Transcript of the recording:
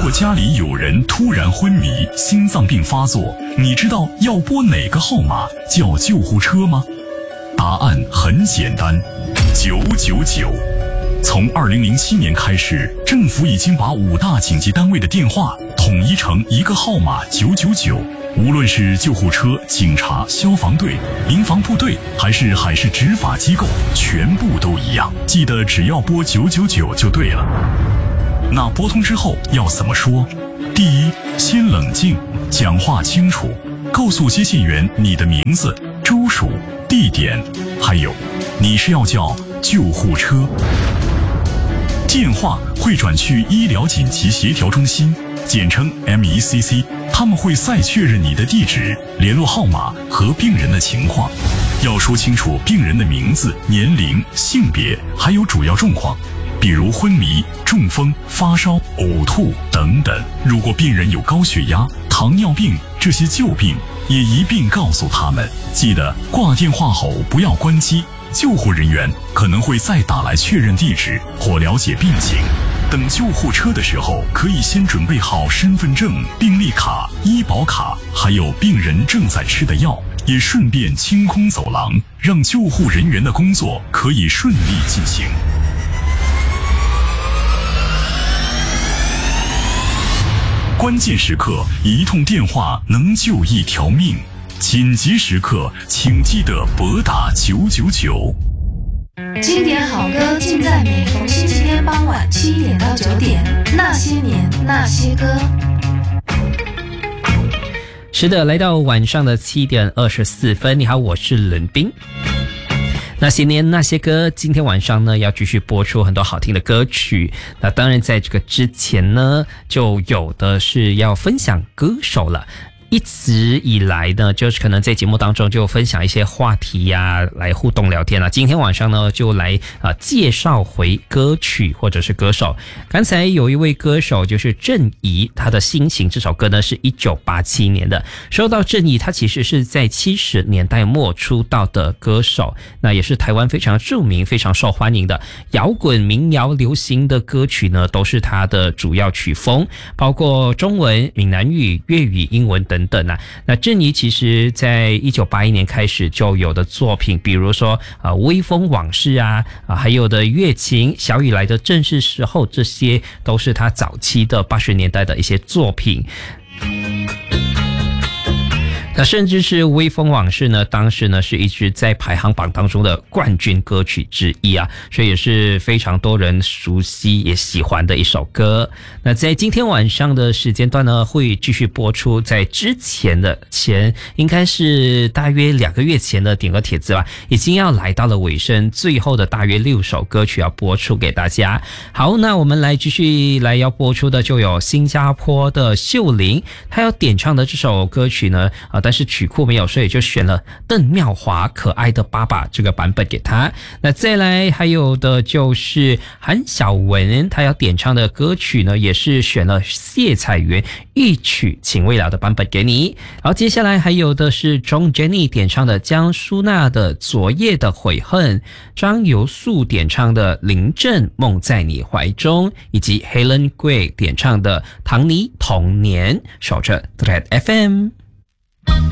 果家里有人突然昏迷，心脏病发作，你知道要拨哪个号码叫救护车吗？答案很简单，999。从2007年开始，政府已经把5大紧急单位的电话统一成一个号码999，无论是救护车、警察、消防队、民防部队，还是海事执法机构，全部都一样。记得只要拨999就对了。那拨通之后要怎么说？第一，先冷静，讲话清楚，告诉接线员你的名字、州属、地点，还有你是要叫救护车。电话会转去医疗紧急协调中心，简称 MECC， 他们会再确认你的地址、联络号码和病人的情况，要说清楚病人的名字、年龄、性别，还有主要状况，比如昏迷、中风、发烧、呕吐等等。如果病人有高血压、糖尿病这些旧病，也一并告诉他们。记得挂电话后不要关机，救护人员可能会再打来确认地址或了解病情。等救护车的时候，可以先准备好身份证、病历卡、医保卡，还有病人正在吃的药，也顺便清空走廊，让救护人员的工作可以顺利进行。关键时刻，一通电话能救一条命。紧急时刻，请记得拨打999。 经典好歌尽在每逢星期天傍晚7点到9点，那些年那些歌。 是的，来到晚上的7点24分，你好，我是冷冰。那些年那些歌，今天晚上呢要继续播出很多好听的歌曲。那当然在这个之前呢，就有的是要分享歌手了。一直以来呢，就是可能在节目当中就分享一些话题呀，来互动聊天啊。今天晚上呢，就来介绍回歌曲或者是歌手。刚才有一位歌手就是郑怡，他的《心情》这首歌呢是1987年的。说到郑怡，他其实是在70年代末出道的歌手，那也是台湾非常著名、非常受欢迎的摇滚、民谣、流行的歌曲呢，都是他的主要曲风，包括中文、闽南语、粤语、英文等等啊。那郑怡其实在1981年开始就有的作品，比如说微风往事啊，还有的月琴、小雨来的正是时候，这些都是他早期的80年代的一些作品。那甚至是微风往事呢，当时呢是一直在排行榜当中的冠军歌曲之一啊，所以也是非常多人熟悉也喜欢的一首歌。那在今天晚上的时间段呢，会继续播出在之前应该是大约2个月前的点歌帖子吧，已经要来到了尾声，最后的大约6首歌曲要播出给大家。好，那我们来继续来要播出的就有新加坡的秀玲，她要点唱的这首歌曲呢但是曲库没有，所以就选了邓妙华《可爱的爸爸》这个版本给他。那再来还有的就是韩晓雯，她要点唱的歌曲呢，也是选了谢彩媛一曲请未了的版本给你。好，接下来还有的是钟 Jenny 点唱的江淑娜的昨夜的悔恨，张游素点唱的林正梦在你怀中，以及 Helen Gray 点唱的唐尼童年。守着 Thread FM。